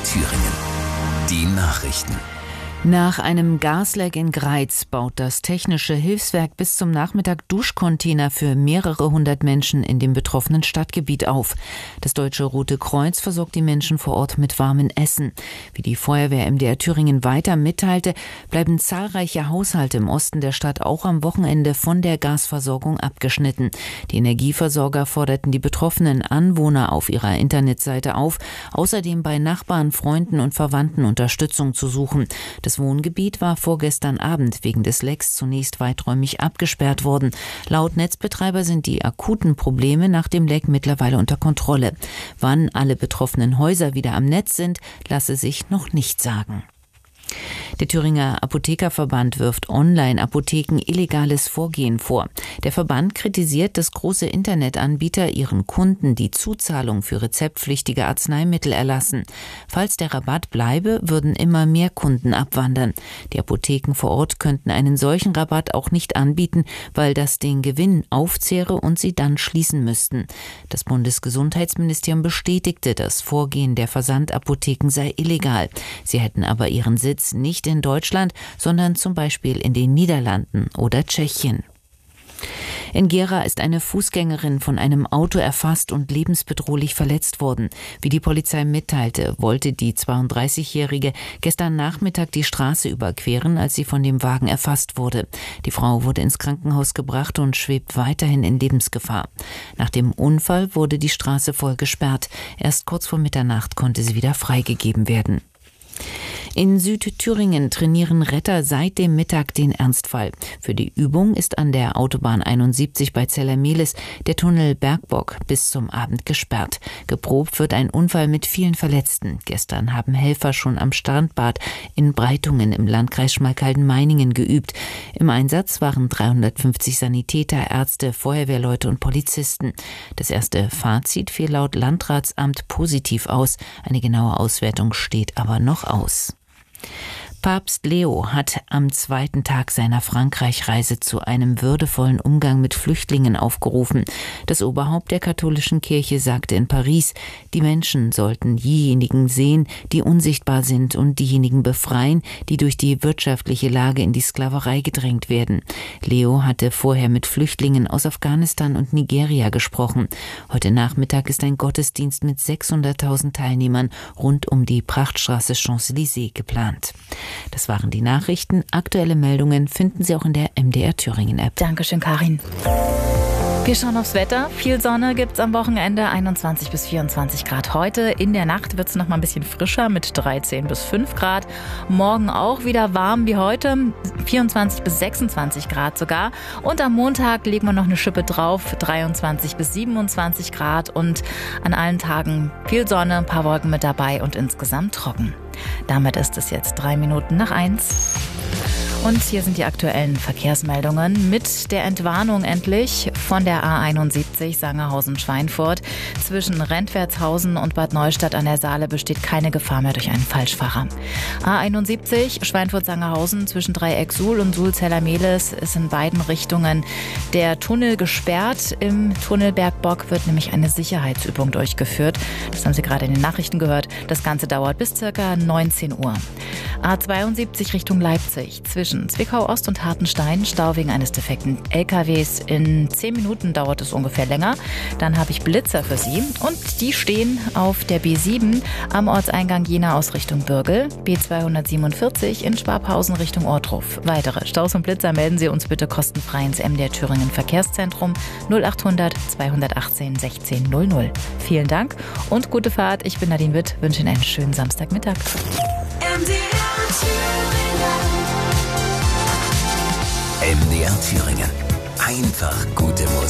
Thüringen. Die Nachrichten. Nach einem Gasleck in Greiz baut das Technische Hilfswerk bis zum Nachmittag Duschcontainer für mehrere hundert Menschen in dem betroffenen Stadtgebiet auf. Das Deutsche Rote Kreuz versorgt die Menschen vor Ort mit warmem Essen. Wie die Feuerwehr MDR Thüringen weiter mitteilte, bleiben zahlreiche Haushalte im Osten der Stadt auch am Wochenende von der Gasversorgung abgeschnitten. Die Energieversorger forderten die betroffenen Anwohner auf ihrer Internetseite auf, außerdem bei Nachbarn, Freunden und Verwandten Unterstützung zu suchen. Das Wohngebiet war vorgestern Abend wegen des Lecks zunächst weiträumig abgesperrt worden. Laut Netzbetreiber sind die akuten Probleme nach dem Leck mittlerweile unter Kontrolle. Wann alle betroffenen Häuser wieder am Netz sind, lasse sich noch nicht sagen. Der Thüringer Apothekerverband wirft Online-Apotheken illegales Vorgehen vor. Der Verband kritisiert, dass große Internetanbieter ihren Kunden die Zuzahlung für rezeptpflichtige Arzneimittel erlassen. Falls der Rabatt bleibe, würden immer mehr Kunden abwandern. Die Apotheken vor Ort könnten einen solchen Rabatt auch nicht anbieten, weil das den Gewinn aufzehre und sie dann schließen müssten. Das Bundesgesundheitsministerium bestätigte, das Vorgehen der Versandapotheken sei illegal. Sie hätten aber ihren Sitz nicht in Deutschland, sondern zum Beispiel in den Niederlanden oder Tschechien. In Gera ist eine Fußgängerin von einem Auto erfasst und lebensbedrohlich verletzt worden. Wie die Polizei mitteilte, wollte die 32-Jährige gestern Nachmittag die Straße überqueren, als sie von dem Wagen erfasst wurde. Die Frau wurde ins Krankenhaus gebracht und schwebt weiterhin in Lebensgefahr. Nach dem Unfall wurde die Straße voll gesperrt. Erst kurz vor Mitternacht konnte sie wieder freigegeben werden. In Südthüringen trainieren Retter seit dem Mittag den Ernstfall. Für die Übung ist an der Autobahn 71 bei Zellermehlis der Tunnel Bergbock bis zum Abend gesperrt. Geprobt wird ein Unfall mit vielen Verletzten. Gestern haben Helfer schon am Strandbad in Breitungen im Landkreis Schmalkalden-Meiningen geübt. Im Einsatz waren 350 Sanitäter, Ärzte, Feuerwehrleute und Polizisten. Das erste Fazit fiel laut Landratsamt positiv aus. Eine genaue Auswertung steht aber noch aus. Papst Leo hat am zweiten Tag seiner Frankreich-Reise zu einem würdevollen Umgang mit Flüchtlingen aufgerufen. Das Oberhaupt der katholischen Kirche sagte in Paris, die Menschen sollten diejenigen sehen, die unsichtbar sind und diejenigen befreien, die durch die wirtschaftliche Lage in die Sklaverei gedrängt werden. Leo hatte vorher mit Flüchtlingen aus Afghanistan und Nigeria gesprochen. Heute Nachmittag ist ein Gottesdienst mit 600.000 Teilnehmern rund um die Prachtstraße Champs-Élysées geplant. Das waren die Nachrichten. Aktuelle Meldungen finden Sie auch in der MDR Thüringen App. Dankeschön, Karin. Wir schauen aufs Wetter. Viel Sonne gibt's am Wochenende, 21 bis 24 Grad heute. In der Nacht wird's noch mal ein bisschen frischer mit 13 bis 5 Grad. Morgen auch wieder warm wie heute, 24 bis 26 Grad sogar. Und am Montag legen wir noch eine Schippe drauf, 23 bis 27 Grad. Und an allen Tagen viel Sonne, ein paar Wolken mit dabei und insgesamt trocken. Damit ist es jetzt 1:03. Und hier sind die aktuellen Verkehrsmeldungen mit der Entwarnung endlich von der A71 Sangerhausen-Schweinfurt. Zwischen Rentwertshausen und Bad Neustadt an der Saale besteht keine Gefahr mehr durch einen Falschfahrer. A71 Schweinfurt-Sangerhausen zwischen Dreieck Suhl und Suhl-Zellermehlis ist in beiden Richtungen der Tunnel gesperrt. Im Tunnel Bergbock wird nämlich eine Sicherheitsübung durchgeführt. Das haben Sie gerade in den Nachrichten gehört. Das Ganze dauert bis ca. 19 Uhr. A72 Richtung Leipzig zwischen Zwickau-Ost und Hartenstein, Stau wegen eines defekten LKWs. In 10 Minuten dauert es ungefähr länger. Dann habe ich Blitzer für Sie und die stehen auf der B7 am Ortseingang Jena aus Richtung Bürgel, B247 in Schwabhausen Richtung Ortruf. Weitere Staus und Blitzer melden Sie uns bitte kostenfrei ins MDR Thüringen Verkehrszentrum 0800 218 16 00. Vielen Dank und gute Fahrt. Ich bin Nadine Witt, wünsche Ihnen einen schönen Samstagmittag. MDR Thüringen. Einfach gute Musik.